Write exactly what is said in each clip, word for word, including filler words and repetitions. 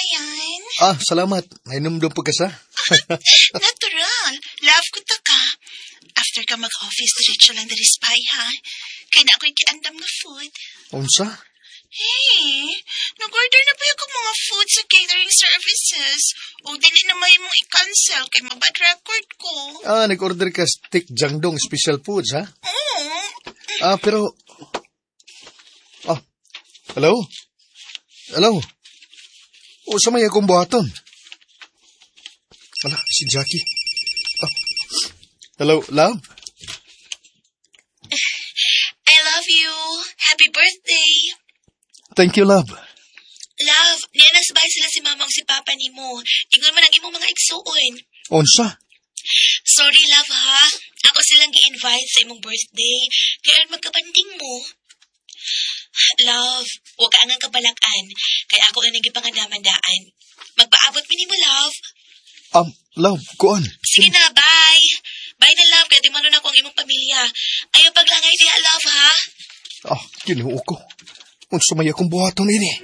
Ryan. Ah, salamat. Nainom doon pagkasa. Natural. Love ko ta ka. After ka mag-office, diretso lang dari spy, ha? Kaya na ako'y kiandam na food. Unsa? Hey, nag-order na ba yung mga food sa catering services? O dili na may mong i-cancel kay mabad record ko. Ah, nag-order ka steak jangdong special foods, ha? Oo. Ah, pero... Ah, hello? Hello? O, sa may akong buhaton. Wala, si Jackie. Ah. Hello, love? I love you. Happy birthday. Thank you, love. Love, niya nasabay sila si mama o si papa ni mo. Ingon man ang imong mga igsuon. Unsa? Sorry, love, ha? Ako silang gi-invite sa imong birthday. Kaya magkabanding mo. Love, huwag ka angang kabalakan. Kaya ako ang nagipangandamandaan. Magpaabot mi ni mo, love. Um, love, kuan. Sige na, bye. Bye na, love. Kaya di manon ako ang imong pamilya. Ayaw paglangay diha, love, ha? Ah, kinuo ko. Unsa may akong buhaton ini.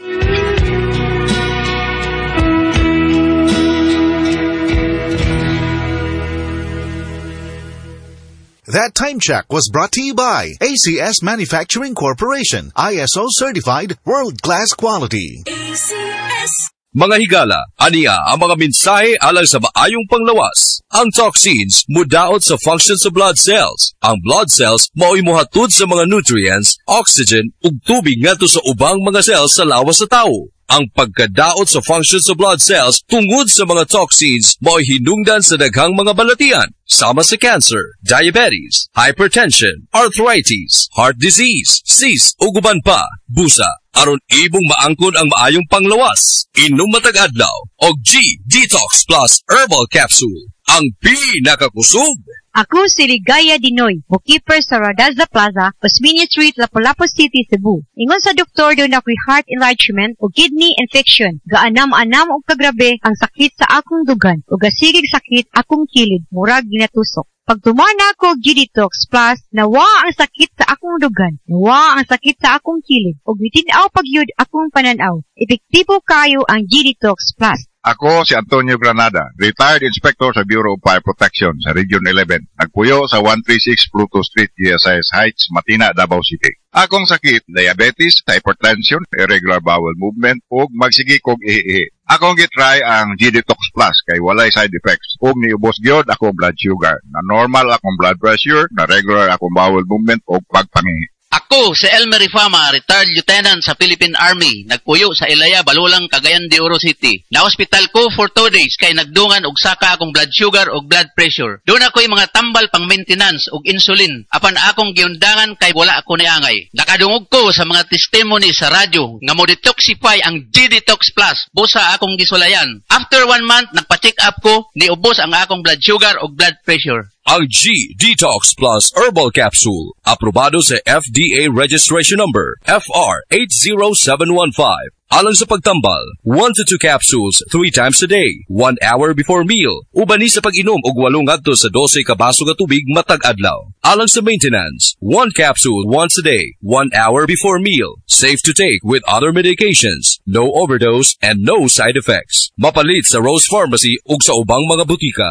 That time check was brought to you by A C S Manufacturing Corporation, I S O certified, world-class quality. A C S. Mga higala, aniya ang mga mensahe alang sa maayong panglawas. Ang toxins mudaot sa function sa blood cells. Ang blood cells mao'y mohatod sa mga nutrients, oxygen ug tubig ngadto sa ubang mga cells sa lawas sa tawo. Ang pagkadaot sa function sa blood cells tungod sa mga toxins mao'y hinungdan sa daghang mga balatian, sama sa cancer, diabetes, hypertension, arthritis, heart disease, cyst ug uban pa, busa, aron ibong maangkon ang maayong panglawas. Inom matag adlaw og G Detox Plus Herbal Capsule, ang pinakakusog. Ako si Ligaya Dinoy, bookkeeper sa Radaza Plaza, Osmeña Street, Lapu-Lapu City, Cebu. Ingon sa doktor doon ako'y heart enlargement o kidney infection. Gaanam-anam o kagrabe ang sakit sa akong dugan o gasigig sakit akong kilid, murag ginatusok. Pag tumana ko G-Detox Plus, nawa ang sakit sa akong dugan, nawa ang sakit sa akong kilid, o bitinaw pagyud akong pananaw. Epektibo kayo ang G-Detox Plus. Ako si Antonio Granada, retired inspector sa Bureau of Fire Protection sa Region eleven. Nagpuyo sa one thirty-six Pluto Street, G S I S Heights, Matina, Davao City. Akong sakit, diabetes, hypertension, irregular bowel movement, ug magsigig og ihi. Akong gitry ang G-Detox Plus kay walay side effects. Ug niubos gyud akong blood sugar, na normal akong blood pressure, na regular akong bowel movement ug pagpangihi. Ako si Elmer Rifama, retired lieutenant sa Philippine Army. Nagpuyo sa Ilaya, Balulang, Cagayan de Oro City. Na-hospital ko for two days kay nagdungan og saka akong blood sugar og blood pressure. Doon ako'y mga tambal pang maintenance og insulin. Apan akong giundangan kay wala ako niangay. Nakadungog ko sa mga testimony sa radyo nga mo detoxify ang G-Detox Plus. Busa akong gisulayan. After one month, nagpa-check up ko, niubos ang akong blood sugar og blood pressure. Ang G-Detox Plus Herbal Capsule, aprobado sa F D A Registration Number F R eight zero seven one five. Alang sa pagtambal, one to two capsules three times a day, one hour before meal. Ubani sa pag-inom og walong ngadto sa twelve ka baso nga tubig matag adlaw. Alang sa maintenance, one capsule once a day, one hour before meal. Safe to take with other medications, no overdose and no side effects. Mapalit sa Rose Pharmacy ug sa ubang mga butika.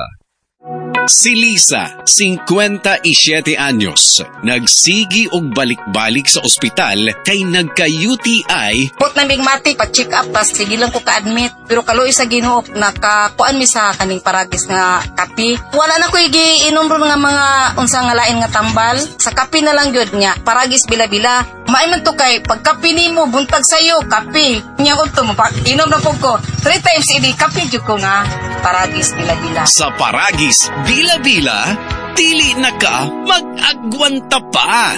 Si Lisa, fifty-seven anyos, nagsigi og balik-balik sa ospital kay nagka-U T I. Put na bigmatik, pa-check up, tas sige lang ko ka-admit. Pero kaloy sa Ginoo, nakakuan mi sa kaning paragis nga kapi. Wala na ko i-inom ron nga mga unsa nga lain nga tambal. Sa kapi na lang gyud nya, paragis bila-bila. Maayman to kay pagkapi nimo buntag sayo, kapi. Nya ko to, inom na po ko. Three times idi, kapi jud ko nga paragis bila-bila. Sa paragis bila-bila, dili na ka mag-agwanta pa.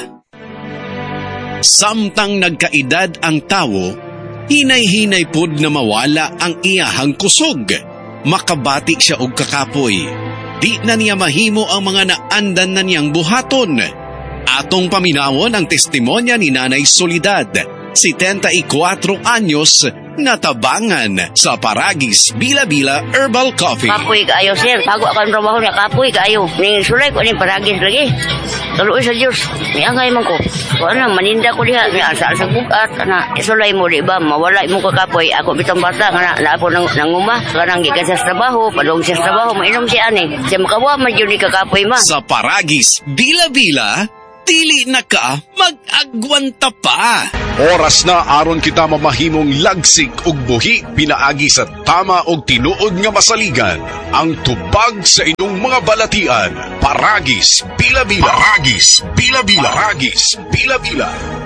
Samtang nagkaedad ang tawo, hinay-hinay pod na mawala ang iyahang kusog. Makabati siya og kakapoy. Di na niya mahimo ang mga naandan na niyang buhaton. Atong paminawon ang testimonya ni Nanay Soledad, seventy-four anyos, natabangan sa Paragis Bila-Bila Herbal Coffee. Kapoy kaayo, sir. Bago ako ang trabaho niya, kapoy kaayo. Ning sulay ko ning Paragis lagi. Tuloy sa Diyos. Niangay man ko. Kung ano, maninda ko diha. Niasa sa bukat. Ana, isulay mo, di ba? Mawala mo ka kapoy. Ako bitang bata. Nga na ako nang nanguma. Kanang gikan sa trabaho. Padong sa trabaho. Mainom si ani. Siya makawa man yun ni kakapoy ma. Sa Paragis Bila-Bila, dili na ka mag-agwanta pa. Oras na aron kita mamahimong lagsik ug buhi pinaagi sa tama og tinuod nga masaligan. Ang tubag sa inyong mga balatian. Paragis Bila-Bila. Paragis Bila-Bila. Paragis Bila-Bila.